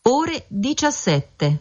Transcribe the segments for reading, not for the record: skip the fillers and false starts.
ore 17.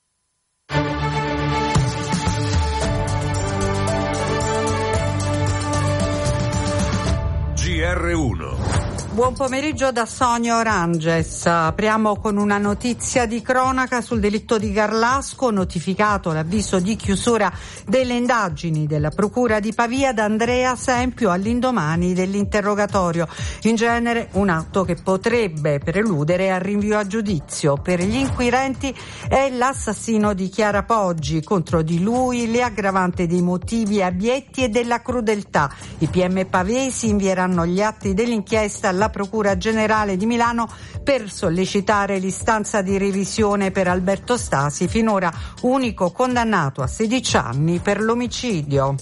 GR1. Buon pomeriggio da Sonia Oranges. Apriamo con una notizia di cronaca sul delitto di Garlasco, notificato l'avviso di chiusura delle indagini della Procura di Pavia da Andrea Sempio all'indomani dell'interrogatorio. In genere un atto che potrebbe preludere al rinvio a giudizio. Per gli inquirenti è l'assassino di Chiara Poggi, contro di lui le aggravanti dei motivi abietti e della crudeltà. I PM pavesi invieranno gli atti dell'inchiesta alla Procura Generale di Milano per sollecitare l'istanza di revisione per Alberto Stasi, finora unico condannato a 16 anni per l'omicidio.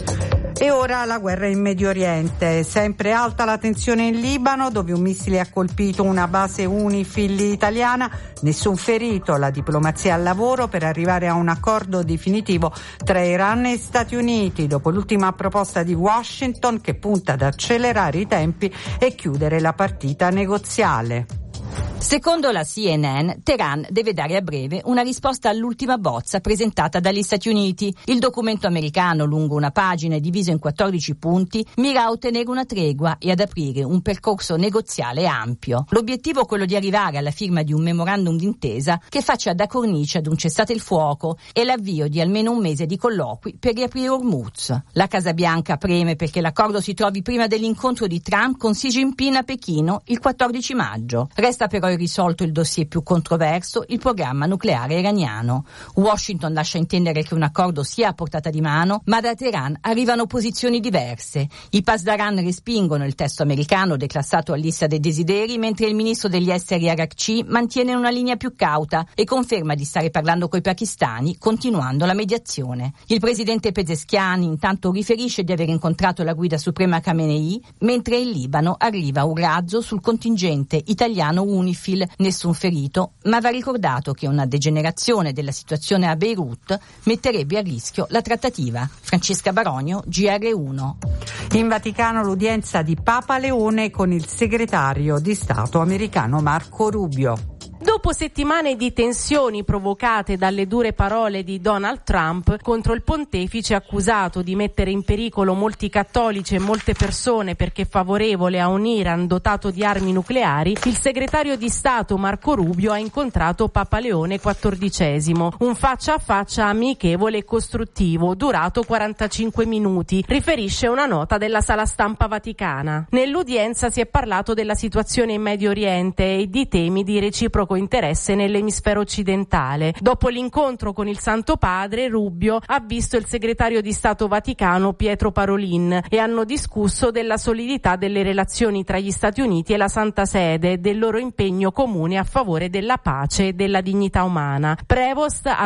E ora la guerra in Medio Oriente. Sempre alta la tensione in Libano, dove un missile ha colpito una base UNIFIL italiana. Nessun ferito, la diplomazia al lavoro per arrivare a un accordo definitivo tra Iran e Stati Uniti, dopo l'ultima proposta di Washington che punta ad accelerare i tempi e chiudere la partita negoziale. Secondo la CNN, Teheran deve dare a breve una risposta all'ultima bozza presentata dagli Stati Uniti. Il documento americano, lungo una pagina e diviso in 14 punti, mira a ottenere una tregua e ad aprire un percorso negoziale ampio. L'obiettivo è quello di arrivare alla firma di un memorandum d'intesa che faccia da cornice ad un cessate il fuoco e l'avvio di almeno un mese di colloqui per riaprire Hormuz. La Casa Bianca preme perché l'accordo si trovi prima dell'incontro di Trump con Xi Jinping a Pechino il 14 maggio. Resta però risolto il dossier più controverso, il programma nucleare iraniano. Washington lascia intendere che un accordo sia a portata di mano, ma da Teheran arrivano posizioni diverse. I Pasdaran respingono il testo americano declassato a lista dei desideri, mentre il ministro degli esteri Arakci mantiene una linea più cauta e conferma di stare parlando coi pakistani, continuando la mediazione. Il presidente Pezeshkian intanto riferisce di aver incontrato la guida suprema Khamenei, mentre in Libano arriva un razzo sul contingente italiano UNIFIL. Nessun ferito, ma va ricordato che una degenerazione della situazione a Beirut metterebbe a rischio la trattativa. Francesca Baronio, GR1. In Vaticano l'udienza di Papa Leone con il segretario di Stato americano Marco Rubio. Dopo settimane di tensioni provocate dalle dure parole di Donald Trump contro il pontefice accusato di mettere in pericolo molti cattolici e molte persone perché favorevole a un Iran dotato di armi nucleari, il segretario di Stato Marco Rubio ha incontrato Papa Leone XIV. Un faccia a faccia amichevole e costruttivo, durato 45 minuti, riferisce una nota della sala stampa vaticana. Nell'udienza si è parlato della situazione in Medio Oriente e di temi di reciproco interesse nell'emisfero occidentale. Dopo l'incontro con il Santo Padre, Rubio ha visto il segretario di Stato Vaticano Pietro Parolin e hanno discusso della solidità delle relazioni tra gli Stati Uniti e la Santa Sede e del loro impegno comune a favore della pace e della dignità umana. Prevost